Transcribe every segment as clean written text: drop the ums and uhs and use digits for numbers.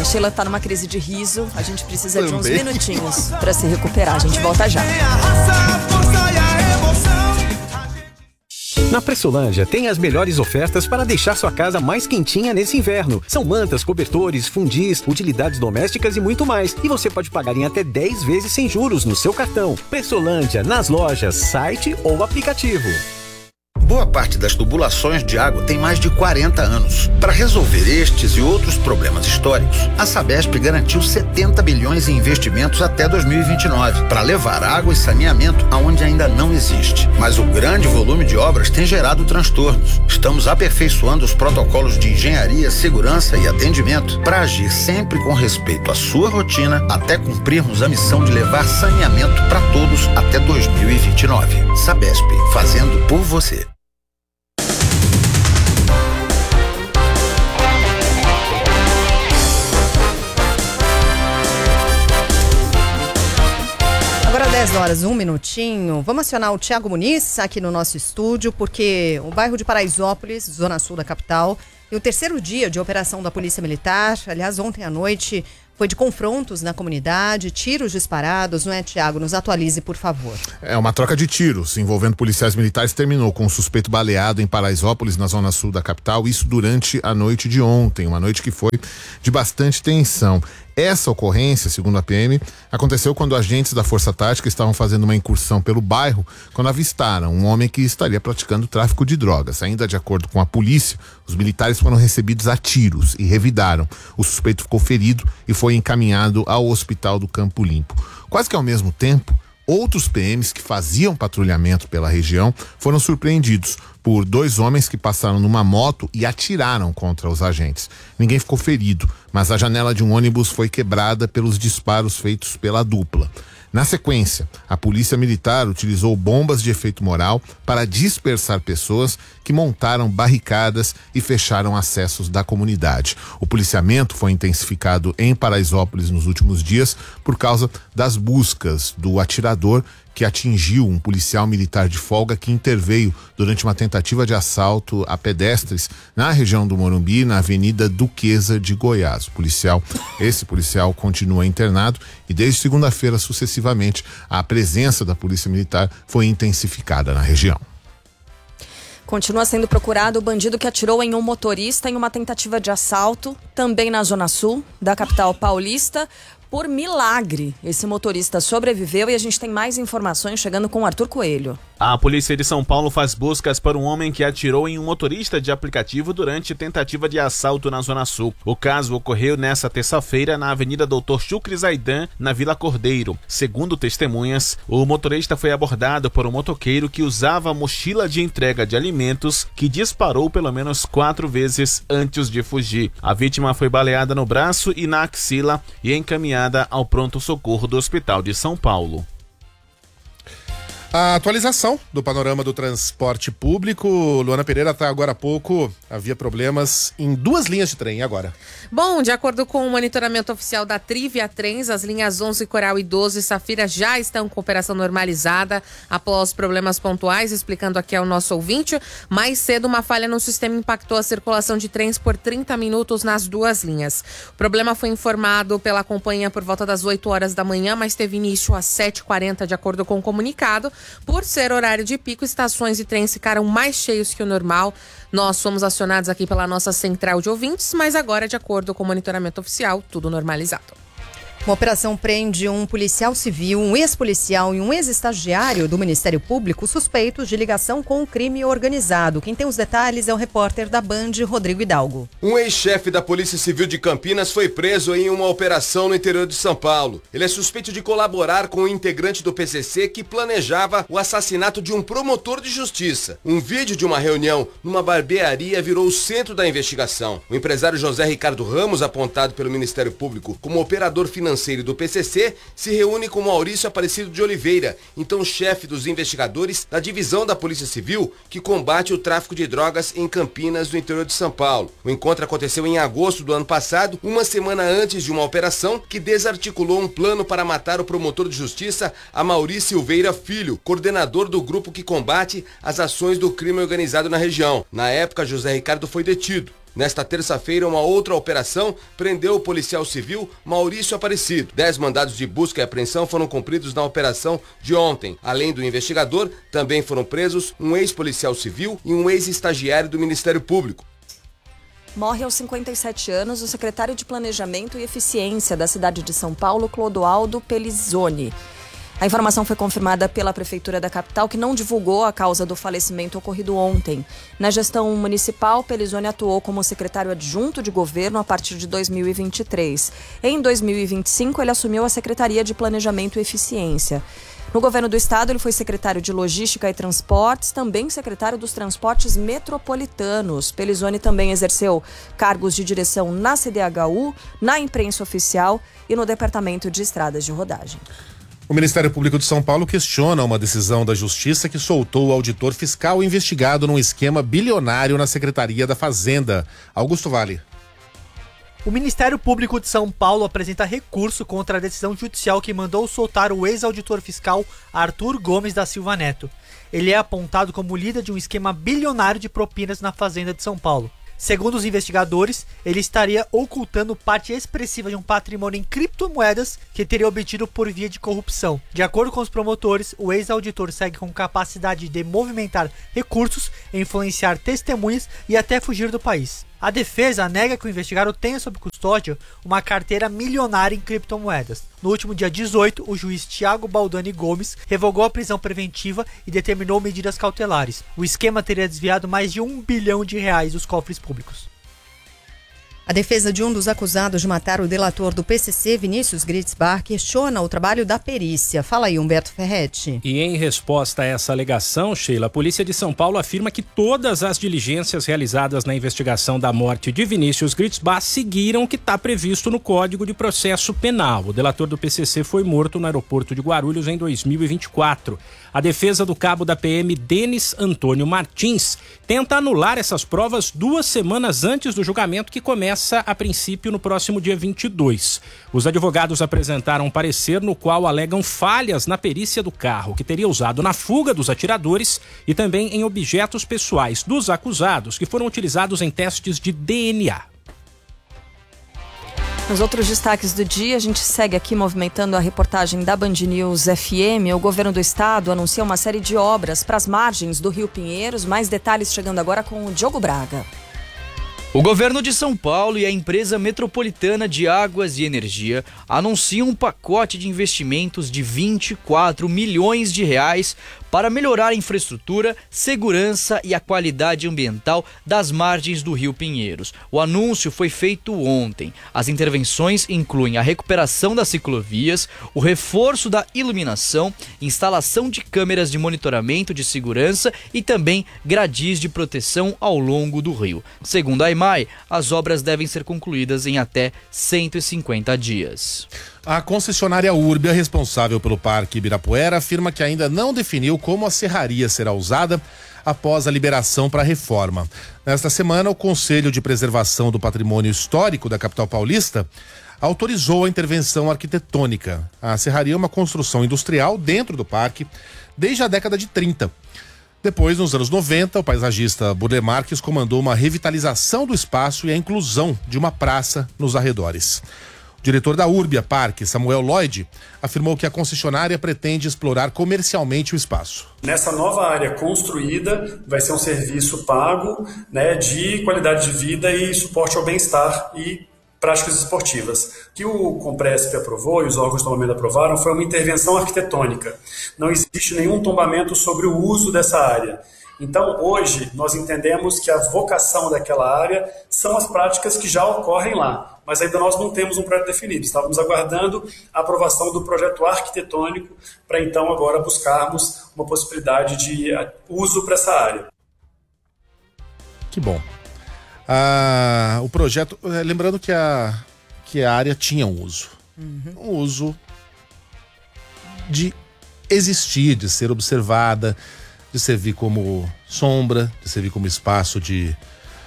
A Sheila tá numa crise de riso, a gente precisa de uns minutinhos para se recuperar. A gente volta já. Na Pressolândia tem as melhores ofertas para deixar sua casa mais quentinha nesse inverno. São mantas, cobertores, fundis, utilidades domésticas e muito mais. E você pode pagar em até 10 vezes sem juros no seu cartão. Pressolândia, nas lojas, site ou aplicativo. Boa parte das tubulações de água tem mais de 40 anos. Para resolver estes e outros problemas históricos, a Sabesp garantiu 70 bilhões em investimentos até 2029 para levar água e saneamento aonde ainda não existe. Mas o grande volume de obras tem gerado transtornos. Estamos aperfeiçoando os protocolos de engenharia, segurança e atendimento para agir sempre com respeito à sua rotina até cumprirmos a missão de levar saneamento para todos até 2029. Sabesp, fazendo por você. Agora 10 horas, 1 minutinho. Vamos acionar o Thiago Muniz aqui no nosso estúdio, porque o bairro de Paraisópolis, zona sul da capital, e o terceiro dia de operação da Polícia Militar, aliás, ontem à noite, foi de confrontos na comunidade, tiros disparados, não é, Thiago? Nos atualize, por favor. Uma troca de tiros envolvendo policiais militares terminou com um suspeito baleado em Paraisópolis, na zona sul da capital, isso durante a noite de ontem, uma noite que foi de bastante tensão. Essa ocorrência, segundo a PM, aconteceu quando agentes da Força Tática estavam fazendo uma incursão pelo bairro quando avistaram um homem que estaria praticando tráfico de drogas. Ainda de acordo com a polícia, os militares foram recebidos a tiros e revidaram. O suspeito ficou ferido e foi encaminhado ao hospital do Campo Limpo. Quase que ao mesmo tempo, outros PMs que faziam patrulhamento pela região foram surpreendidos por 2 homens que passaram numa moto e atiraram contra os agentes. Ninguém ficou ferido, mas a janela de um ônibus foi quebrada pelos disparos feitos pela dupla. Na sequência, a polícia militar utilizou bombas de efeito moral para dispersar pessoas que montaram barricadas e fecharam acessos da comunidade. O policiamento foi intensificado em Paraisópolis nos últimos dias por causa das buscas do atirador que atingiu um policial militar de folga que interveio durante uma tentativa de assalto a pedestres na região do Morumbi, na Avenida Duquesa de Goiás. Esse policial continua internado e desde segunda-feira, sucessivamente, a presença da Polícia Militar foi intensificada na região. Continua sendo procurado o bandido que atirou em um motorista em uma tentativa de assalto, também na zona sul da capital paulista. Por milagre, esse motorista sobreviveu e a gente tem mais informações chegando com o Arthur Coelho. A polícia de São Paulo faz buscas para um homem que atirou em um motorista de aplicativo durante tentativa de assalto na Zona Sul. O caso ocorreu nesta terça-feira na Avenida Doutor Chucre Zaidan, na Vila Cordeiro. Segundo testemunhas, o motorista foi abordado por um motoqueiro que usava mochila de entrega de alimentos que disparou pelo menos 4 vezes antes de fugir. A vítima foi baleada no braço e na axila e encaminhada ao pronto-socorro do Hospital de São Paulo. A atualização do panorama do transporte público. Luana Pereira, até agora há pouco havia problemas em 2 linhas de trem. E agora? Bom, de acordo com o monitoramento oficial da Trivia Trens, as linhas 11, Coral e 12 Safira já estão com operação normalizada após problemas pontuais, explicando aqui ao nosso ouvinte. Mais cedo, uma falha no sistema impactou a circulação de trens por 30 minutos nas 2 linhas. O problema foi informado pela companhia por volta das 8 horas da manhã, mas teve início às 7h40, de acordo com o comunicado. Por ser horário de pico, estações e trens ficaram mais cheios que o normal. Nós fomos acionados aqui pela nossa central de ouvintes, mas agora, de acordo com o monitoramento oficial, tudo normalizado. Uma operação prende um policial civil, um ex-policial e um ex-estagiário do Ministério Público suspeitos de ligação com o crime organizado. Quem tem os detalhes é o repórter da Band, Rodrigo Hidalgo. Um ex-chefe da Polícia Civil de Campinas foi preso em uma operação no interior de São Paulo. Ele é suspeito de colaborar com um integrante do PCC que planejava o assassinato de um promotor de justiça. Um vídeo de uma reunião numa barbearia virou o centro da investigação. O empresário José Ricardo Ramos, apontado pelo Ministério Público como operador financeiro do PCC, se reúne com Maurício Aparecido de Oliveira, então chefe dos investigadores da divisão da Polícia Civil que combate o tráfico de drogas em Campinas, no interior de São Paulo. O encontro aconteceu em agosto do ano passado, uma semana antes de uma operação que desarticulou um plano para matar o promotor de justiça Amaury Silveira Filho, coordenador do grupo que combate as ações do crime organizado na região. Na época, José Ricardo foi detido. Nesta terça-feira, uma outra operação prendeu o policial civil Maurício Aparecido. 10 mandados de busca e apreensão foram cumpridos na operação de ontem. Além do investigador, também foram presos um ex-policial civil e um ex-estagiário do Ministério Público. Morre aos 57 anos o secretário de Planejamento e Eficiência da cidade de São Paulo, Clodoaldo Pellizzoni. A informação foi confirmada pela Prefeitura da capital, que não divulgou a causa do falecimento ocorrido ontem. Na gestão municipal, Pellizzoni atuou como secretário adjunto de governo a partir de 2023. Em 2025, ele assumiu a Secretaria de Planejamento e Eficiência. No governo do estado, ele foi secretário de Logística e Transportes, também secretário dos Transportes Metropolitanos. Pellizzoni também exerceu cargos de direção na CDHU, na imprensa oficial e no Departamento de Estradas de Rodagem. O Ministério Público de São Paulo questiona uma decisão da Justiça que soltou o auditor fiscal investigado num esquema bilionário na Secretaria da Fazenda. Augusto Vale. O Ministério Público de São Paulo apresenta recurso contra a decisão judicial que mandou soltar o ex-auditor fiscal Arthur Gomes da Silva Neto. Ele é apontado como líder de um esquema bilionário de propinas na Fazenda de São Paulo. Segundo os investigadores, ele estaria ocultando parte expressiva de um patrimônio em criptomoedas que teria obtido por via de corrupção. De acordo com os promotores, o ex-auditor segue com capacidade de movimentar recursos, influenciar testemunhas e até fugir do país. A defesa nega que o investigado tenha sob custódia uma carteira milionária em criptomoedas. No último dia 18, o juiz Thiago Baldani Gomes revogou a prisão preventiva e determinou medidas cautelares. O esquema teria desviado mais de R$1 bilhão dos cofres públicos. A defesa de um dos acusados de matar o delator do PCC, Vinícius Gritzbach, questiona o trabalho da perícia. Fala aí, Humberto Ferretti. E em resposta a essa alegação, Sheila, a Polícia de São Paulo afirma que todas as diligências realizadas na investigação da morte de Vinícius Gritzbach seguiram o que está previsto no Código de Processo Penal. O delator do PCC foi morto no aeroporto de Guarulhos em 2024. A defesa do cabo da PM, Denis Antônio Martins, tenta anular essas provas 2 semanas antes do julgamento, que começa a princípio no próximo dia 22. Os advogados apresentaram um parecer no qual alegam falhas na perícia do carro, que teria usado na fuga dos atiradores e também em objetos pessoais dos acusados, que foram utilizados em testes de DNA. Nos outros destaques do dia, a gente segue aqui movimentando a reportagem da Band News FM. O governo do estado anuncia uma série de obras para as margens do Rio Pinheiros. Mais detalhes chegando agora com o Diogo Braga. O governo de São Paulo e a empresa metropolitana de águas e energia anunciam um pacote de investimentos de R$24 milhões para melhorar a infraestrutura, segurança e a qualidade ambiental das margens do Rio Pinheiros. O anúncio foi feito ontem. As intervenções incluem a recuperação das ciclovias, o reforço da iluminação, instalação de câmeras de monitoramento de segurança e também gradis de proteção ao longo do rio. Segundo a EMAI, as obras devem ser concluídas em até 150 dias. A concessionária Urbia, responsável pelo Parque Ibirapuera, afirma que ainda não definiu como a serraria será usada após a liberação para a reforma. Nesta semana, o Conselho de Preservação do Patrimônio Histórico da capital paulista autorizou a intervenção arquitetônica. A serraria é uma construção industrial dentro do parque desde a década de 30. Depois, nos anos 90, o paisagista Burle Marques comandou uma revitalização do espaço e a inclusão de uma praça nos arredores. O diretor da Urbia Parque, Samuel Lloyd, afirmou que a concessionária pretende explorar comercialmente o espaço. Nessa nova área construída, vai ser um serviço pago, de qualidade de vida e suporte ao bem-estar e práticas esportivas. O que o Compresp aprovou e os órgãos de tombamento aprovaram foi uma intervenção arquitetônica. Não existe nenhum tombamento sobre o uso dessa área. Então, hoje, nós entendemos que a vocação daquela área são as práticas que já ocorrem lá, mas ainda nós não temos um projeto definido. Estávamos aguardando a aprovação do projeto arquitetônico para então agora buscarmos uma possibilidade de uso para essa área. Que bom. O projeto, lembrando que a área tinha um uso. Um uso de existir, de ser observada, de servir como sombra, de servir como espaço de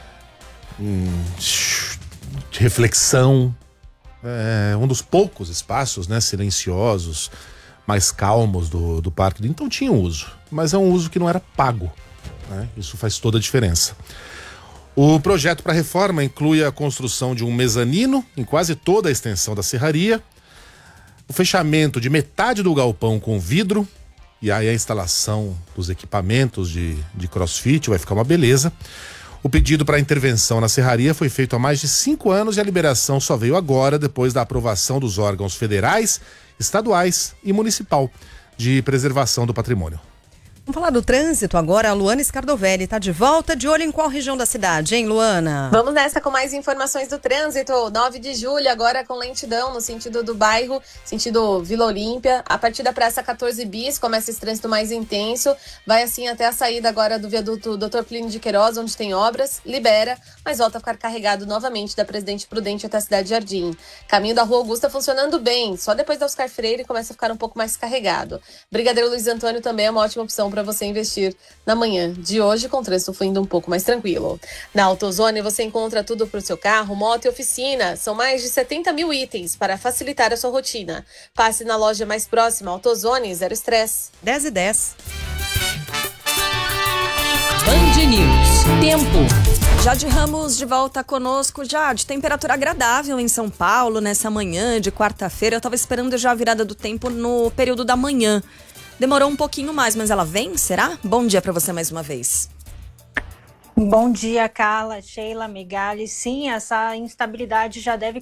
reflexão. Um dos poucos espaços, silenciosos, mais calmos do parque. Então tinha um uso, mas é um uso que não era pago. Isso faz toda a diferença. O projeto para reforma inclui a construção de um mezanino em quase toda a extensão da serraria, o fechamento de metade do galpão com vidro, e aí a instalação dos equipamentos de crossfit, vai ficar uma beleza. O pedido para intervenção na serraria foi feito há mais de 5 anos e a liberação só veio agora, depois da aprovação dos órgãos federais, estaduais e municipal de preservação do patrimônio. Vamos falar do trânsito agora. A Luana Scardovelli está de volta. De olho em qual região da cidade, hein, Luana? Vamos nessa com mais informações do trânsito. 9 de julho, agora com lentidão no sentido do bairro, sentido Vila Olímpia. A partir da Praça 14 Bis, começa esse trânsito mais intenso. Vai assim até a saída agora do viaduto Dr. Plínio de Queiroz, onde tem obras. Libera, mas volta a ficar carregado novamente da Presidente Prudente até a Cidade Jardim. Caminho da Rua Augusta funcionando bem. Só depois da Oscar Freire começa a ficar um pouco mais carregado. Brigadeiro Luiz Antônio também é uma ótima opção para você investir na manhã de hoje, com o trânsito fluindo um pouco mais tranquilo. Na AutoZone você encontra tudo para o seu carro, moto e oficina. São mais de 70 mil itens para facilitar a sua rotina. Passe na loja mais próxima. AutoZone, zero estresse. 10:10. Band News. Tempo. Jade Ramos de volta conosco. Jade, temperatura agradável em São Paulo nessa manhã de quarta-feira. Eu estava esperando já a virada do tempo no período da manhã. Demorou um pouquinho mais, mas ela vem, será? Bom dia para você mais uma vez. Bom dia, Carla, Sheila, Megali. Sim, essa instabilidade já deve